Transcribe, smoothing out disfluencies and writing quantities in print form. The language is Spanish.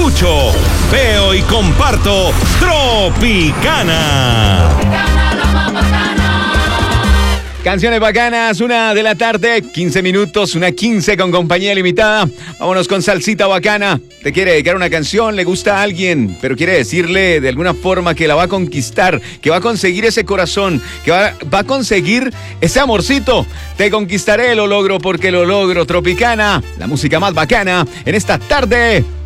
escucho, veo y comparto Tropicana. Canciones bacanas, 1:00 p.m, 15 minutos, 1:15 con compañía limitada. Vámonos con salsita bacana. Te quiere dedicar una canción, le gusta a alguien, pero quiere decirle de alguna forma que la va a conquistar, que va a conseguir ese corazón, que va a conseguir ese amorcito. Te conquistaré, lo logro porque lo logro. Tropicana, la música más bacana en esta tarde